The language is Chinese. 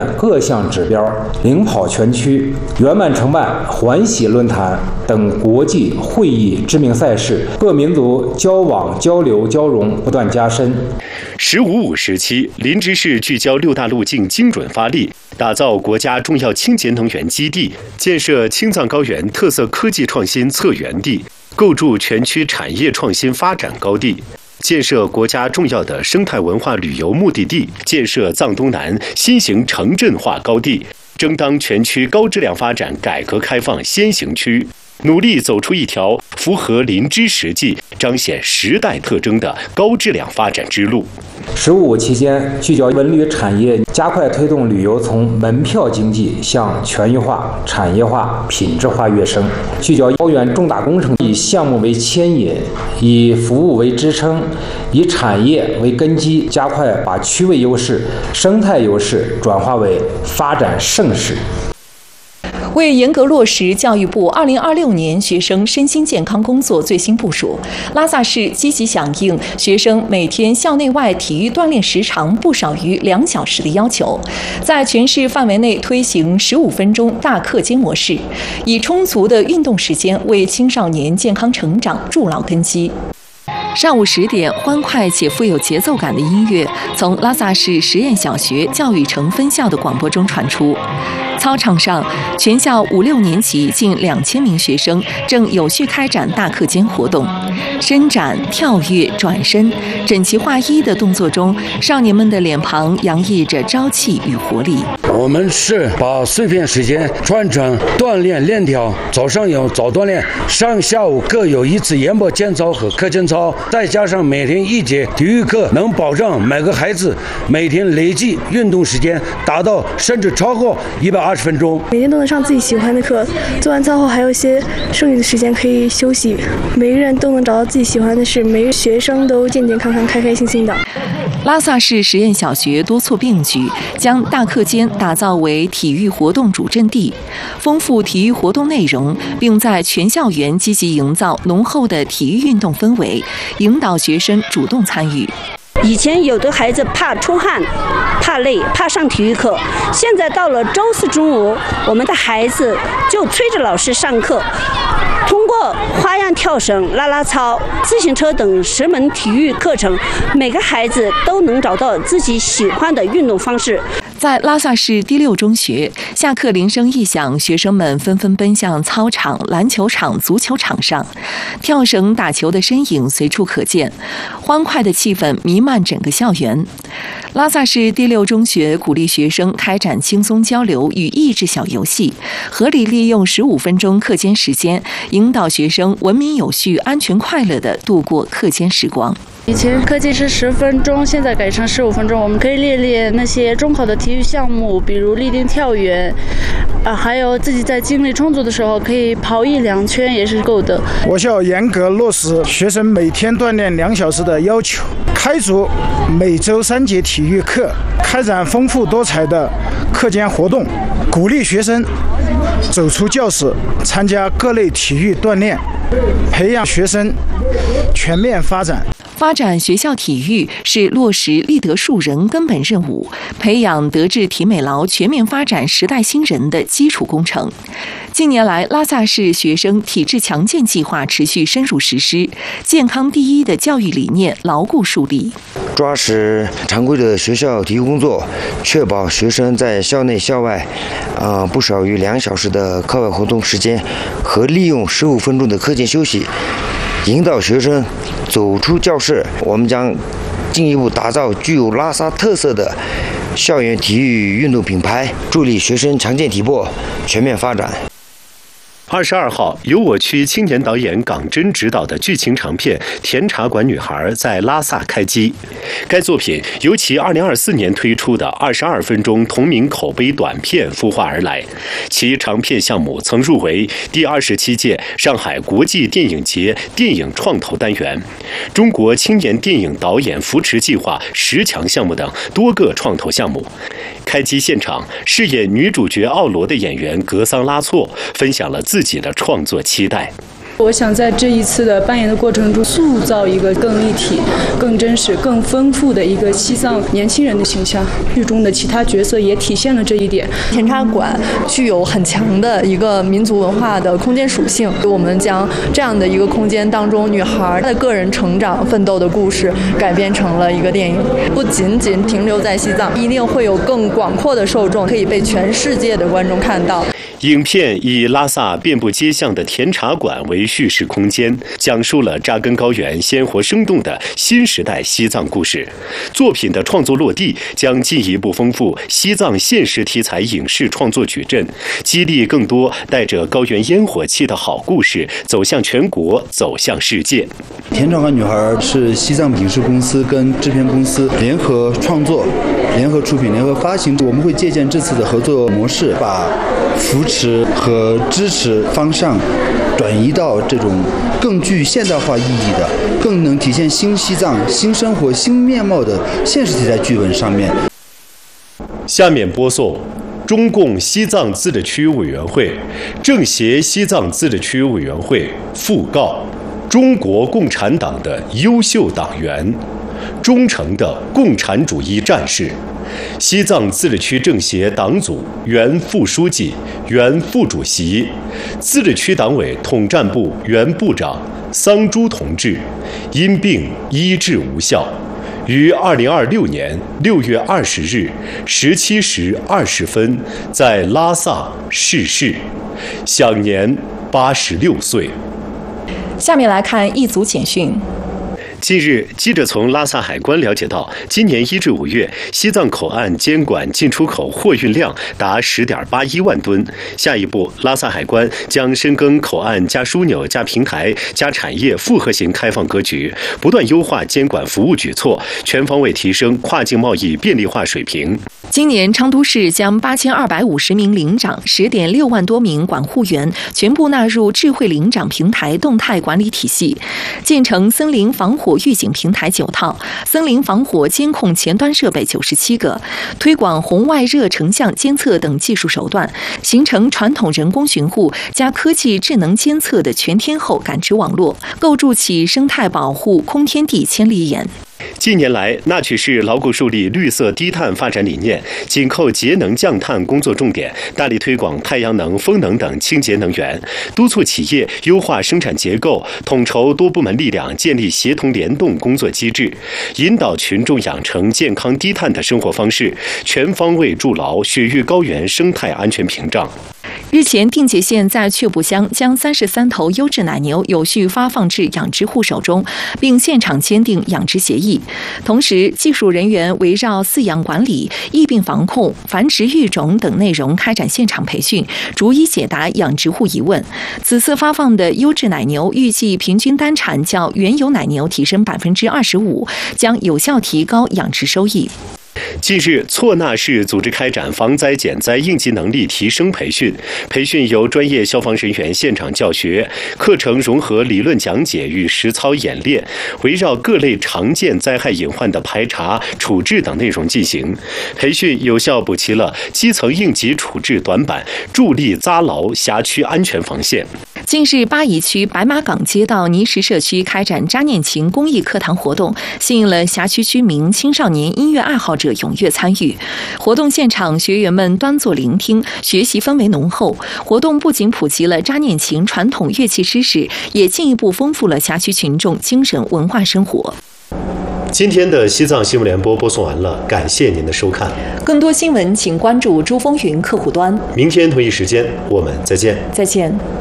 各项指标领跑全区，圆满承办环喜论坛等国际会议知名赛事，各民族交往交流交融不断加深。 “15+5”时期，林芝市聚焦6大路径，精准发力，打造国家重要清洁能源基地，建设青藏高原特色科技创新策源地，构筑全区产业创新发展高地。建设国家重要的生态文化旅游目的地，建设藏东南新型城镇化高地，争当全区高质量发展改革开放先行区，努力走出一条符合林芝实际、彰显时代特征的高质量发展之路。 “15+5”期间，聚焦文旅产业，加快推动旅游从门票经济向全域化、产业化、品质化跃升。聚焦高原重大工程，以项目为牵引，以服务为支撑，以产业为根基，加快把区位优势、生态优势转化为发展盛世。 为严格落实教育部2026年学生身心健康工作最新部署，拉萨市积极响应学生每天校内外体育锻炼时长不少于2小时的要求，在全市范围内推行15分钟大课间模式，以充足的运动时间为青少年健康成长筑牢根基。上午10点，欢快且富有节奏感的音乐从拉萨市实验小学教育城分校的广播中传出。操场上，全校5、6年级近2000名学生正有序开展大课间活动，伸展、跳跃、转身，整齐划一的动作中，少年们的脸庞洋溢着朝气与活力。 我们是把碎片时间转成锻炼链条，早上有早锻炼，上下午各有1次眼保健操和课间操，再加上每天1节体育课，能保证每个孩子每天累计运动时间达到甚至超过120分钟。 每天都能上自己喜欢的课，做完操后还有一些剩余的时间可以休息。每个人都能找到自己喜欢的事，每个学生都健健康康、开开心心的。 拉萨市实验小学多措并举，将大课间打造为体育活动主阵地，丰富体育活动内容，并在全校园积极营造浓厚的体育运动氛围，引导学生主动参与。 以前有的孩子怕出汗、怕累、怕上体育课，现在到了周4中午，我们的孩子就催着老师上课。通过花样跳绳、啦啦操、自行车等10门体育课程，每个孩子都能找到自己喜欢的运动方式。 在拉萨市第6中学，下课铃声一响，学生们纷纷奔向操场、篮球场、足球场上，跳绳、打球的身影随处可见，欢快的气氛弥漫整个校园。拉萨市第6中学鼓励学生开展轻松交流与益智小游戏，合理利用15分钟课间时间，引导学生文明有序、安全快乐地度过课间时光。 以前课间是10分钟，现在改成15分钟。我们可以练那些中考的体育项目，比如立定跳远，还有自己在精力充足的时候可以跑1、2圈也是够的。 我校严格落实学生每天锻炼2小时的要求，开足每周3节体育课，开展丰富多彩的课间活动，鼓励学生走出教室，参加各类体育锻炼，培养学生全面发展。 发展学校体育是落实立德树人根本任务，培养德智体美劳全面发展时代新人的基础工程。近年来，拉萨市学生体质强健计划持续深入实施，健康第一的教育理念牢固树立。 抓实常规的学校体育工作，确保学生在校内校外不少于2小时的课外活动时间和利用15分钟的课间休息，引导学生走出教室。我们将进一步打造具有拉萨特色的校园体育运动品牌，助力学生强健体魄全面发展。 22号，由我区青年导演港真执导的剧情长片《甜茶馆女孩》在拉萨开机。该作品由其2024年推出的22分钟同名口碑短片孵化而来，其长片项目曾入围第27届上海国际电影节电影创投单元、中国青年电影导演扶持计划10强项目等多个创投项目。开机现场，饰演女主角奥罗的演员格桑拉措分享了自己的创作期待。 我想在这一次的扮演的过程中，塑造一个更立体、更真实、更丰富的一个西藏年轻人的形象。剧中的其他角色也体现了这一点。 甜茶馆具有很强的一个民族文化的空间属性，我们将这样的一个空间当中女孩的个人成长奋斗的故事改编成了一个电影，不仅仅停留在西藏，一定会有更广阔的受众，可以被全世界的观众看到。 影片以拉萨遍布街巷的甜茶馆为叙事空间，讲述了扎根高原、鲜活生动的新时代西藏故事。作品的创作落地将进一步丰富西藏现实题材影视创作矩阵，激励更多带着高原烟火气的好故事走向全国、走向世界。 甜茶馆女孩是西藏影视公司跟制片公司联合创作、联合出品、联合发行。我们会借鉴这次的合作模式，把扶持和支持方向转移到这种更具现代化意义的、更能体现新西藏新生活新面貌的现实题材剧本上面。 下面播送中共西藏自治区委员会、政协西藏自治区委员会讣告中国共产党的优秀党员、忠诚的共产主义战士，西藏自治区政协党组原副书记、原副主席，自治区党委统战部原部长桑珠同志，因病医治无效，于2026年6月20日17时20分在拉萨逝世，享年86岁。 下面来看一组简讯。 近日，记者从拉萨海关了解到，今年1至5月，西藏口岸监管进出口货运量达10.81万吨。下一步，拉萨海关将深耕口岸加枢纽加平台加产业复合型开放格局，不断优化监管服务举措，全方位提升跨境贸易便利化水平。 今年昌都市将8250名领长、10.6万多名管护员全部纳入智慧领长平台动态管理体系，建成森林防火预警平台9套，森林防火监控前端设备97个，推广红外热成像监测等技术手段，形成传统人工巡护加科技智能监测的全天候感知网络，构筑起生态保护空天地千里眼。 近年来，那曲市牢固树立绿色低碳发展理念，紧扣节能降碳工作重点，大力推广太阳能、风能等清洁能源，督促企业优化生产结构，统筹多部门力量，建立协同联动工作机制，引导群众养成健康低碳的生活方式，全方位筑牢雪域高原生态安全屏障。 日前，定解县在雀埠乡将33头优质奶牛有序发放至养殖户手中，并现场签订养殖协议。同时，技术人员围绕饲养管理、疫病防控、繁殖育种等内容开展现场培训，逐一解答养殖户疑问。此次发放的优质奶牛预计平均单产较原有奶牛提升25%，将有效提高养殖收益。 近日，错那市组织开展防灾减灾应急能力提升培训，培训由专业消防人员现场教学，课程融合理论讲解与实操演练，围绕各类常见灾害隐患的排查、处置等内容进行。培训有效补齐了基层应急处置短板，助力扎牢辖区安全防线。 近日，巴宜区白马岗街道泥石社区开展扎念琴公益课堂活动，吸引了辖区居民、青少年音乐爱好者踊跃参与。活动现场，学员们端坐聆听，学习氛围浓厚。活动不仅普及了扎念琴传统乐器知识，也进一步丰富了辖区群众精神文化生活。 今天的西藏新闻联播播送完了，感谢您的收看。 更多新闻请关注珠风云客户端。 明天同一时间我们再见。 再见。